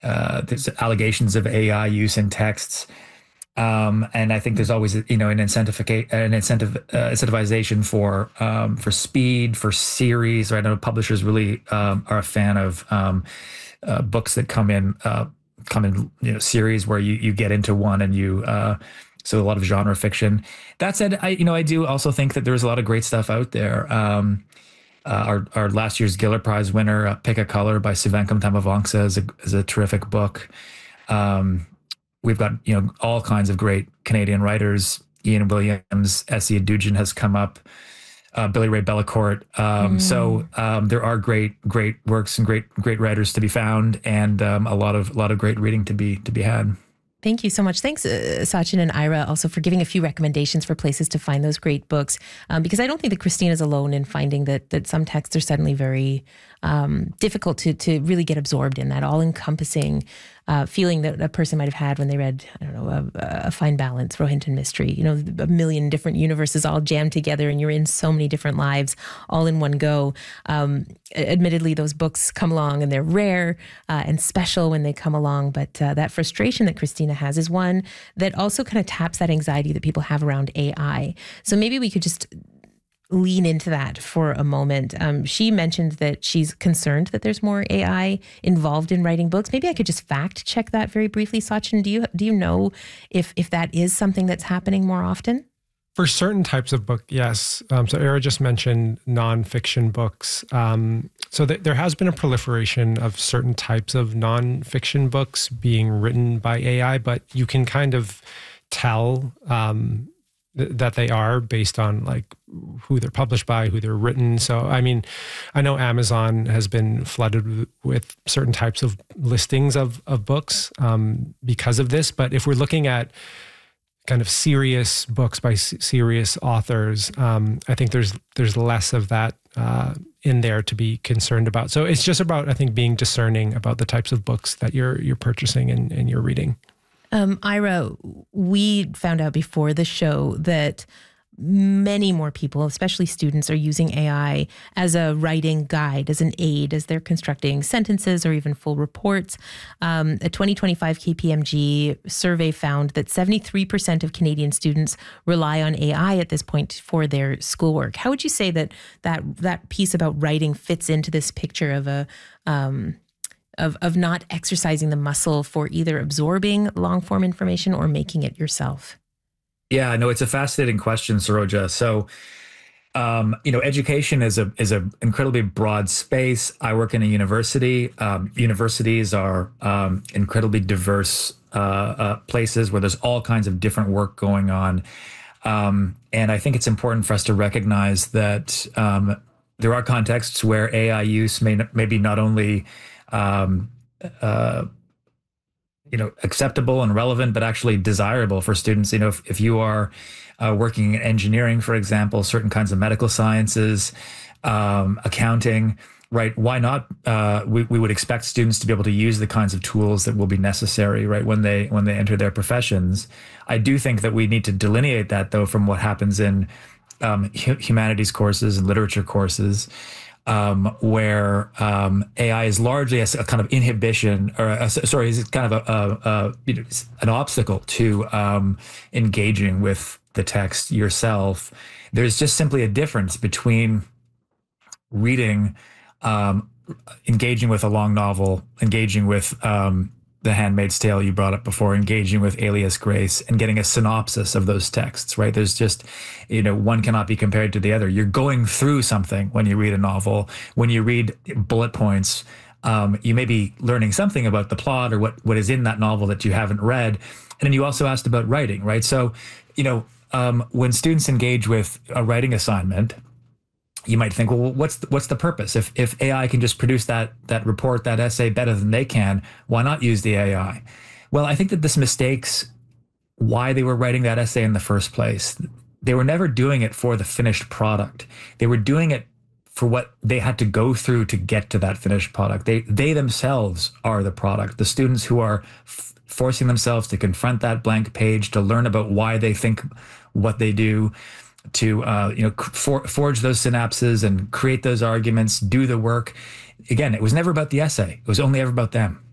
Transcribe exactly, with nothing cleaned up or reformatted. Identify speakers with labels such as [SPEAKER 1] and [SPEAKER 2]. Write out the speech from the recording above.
[SPEAKER 1] uh, there's allegations of A I use in texts. Um, and I think there's always, you know, an incentivica- an incentive, uh, incentivization for, um, for speed, for series, right? I know publishers really, um, are a fan of, um, uh, books that come in, uh, come in, you know, series where you, you get into one and you, uh, so a lot of genre fiction. That said, I, you know, I do also think that there's a lot of great stuff out there. Um, uh, our, our last year's Giller Prize winner, uh, Pick a Color by Sivankam Tamavangsa is a, is a terrific book. Um, We've got, you know, all kinds of great Canadian writers. Ian Williams, Essie Adujan has come up, uh, Billy Ray Bellacourt. Um, mm. So um, there are great, great works and great, great writers to be found, and um, a lot of, a lot of great reading to be to be had.
[SPEAKER 2] Thank you so much. Thanks, uh, Sachin and Ira, also for giving a few recommendations for places to find those great books. Um, because I don't think that Christina is alone in finding that that some texts are suddenly very um, difficult to to really get absorbed in, that all-encompassing uh, feeling that a person might have had when they read, I don't know, a, a Fine Balance, Rohinton Mystery. You know, a million different universes all jammed together, and you're in so many different lives all in one go. Um, admittedly, those books come along and they're rare uh, and special when they come along. But uh, that frustration that Christina has is one that also kind of taps that anxiety that people have around A I. So maybe we could just lean into that for a moment. Um, she mentioned that she's concerned that there's more A I involved in writing books. Maybe I could just fact check that very briefly. Sachin, do you do you know if if that is something that's happening more often?
[SPEAKER 3] For certain types of book, yes. Um, so Era just mentioned nonfiction books. Um, so th- there has been a proliferation of certain types of nonfiction books being written by A I, but you can kind of tell um, th- that they are based on like who they're published by, who they're written. So, I mean, I know Amazon has been flooded with certain types of listings of, of books um, because of this. But if we're looking at kind of serious books by s- serious authors, um, I think there's there's less of that uh, in there to be concerned about. So it's just about, I think, being discerning about the types of books that you're you're purchasing and, and you're reading.
[SPEAKER 2] Um, Ira, we found out before the show that many more people, especially students, are using A I as a writing guide, as an aid, as they're constructing sentences or even full reports. Um, a twenty twenty-five K P M G survey found that seventy-three percent of Canadian students rely on A I at this point for their schoolwork. How would you say that that that piece about writing fits into this picture of a um, of of not exercising the muscle for either absorbing long form information or making it yourself?
[SPEAKER 1] Yeah, no, it's a fascinating question, Saroja. So, um, you know, education is a is an incredibly broad space. I work in a university. Um, universities are um, incredibly diverse uh, uh, places where there's all kinds of different work going on. Um, and I think it's important for us to recognize that um, there are contexts where A I use may maybe not only um, uh, you know, acceptable and relevant, but actually desirable for students. You know, if, if you are uh, working in engineering, for example, certain kinds of medical sciences, um, accounting, right? Why not? Uh, we, we would expect students to be able to use the kinds of tools that will be necessary, right, when they when they enter their professions. I do think that we need to delineate that, though, from what happens in um, hu- humanities courses and literature courses. Um, where um, A I is largely a, a kind of inhibition, or a, sorry, is kind of a, a, a you know, an obstacle to um, engaging with the text yourself. There's just simply a difference between reading, um, engaging with a long novel, engaging with um, The Handmaid's Tale you brought up before, engaging with Alias Grace, and getting a synopsis of those texts, right? There's just, you know, one cannot be compared to the other. You're going through something when you read a novel. When you read bullet points, um, you may be learning something about the plot or what, what is in that novel that you haven't read. And then you also asked about writing, right? So, you know, um, when students engage with a writing assignment, you might think, well, what's the, what's the purpose? If if A I can just produce that that report, that essay better than they can, why not use the A I? Well, I think that this mistakes why they were writing that essay in the first place. They were never doing it for the finished product. They were doing it for what they had to go through to get to that finished product. They they themselves are the product. The students who are f- forcing themselves to confront that blank page, to learn about why they think what they do, to uh, you know for, forge those synapses and create those arguments, do the work. Again, it was never about the essay. It was only ever about them.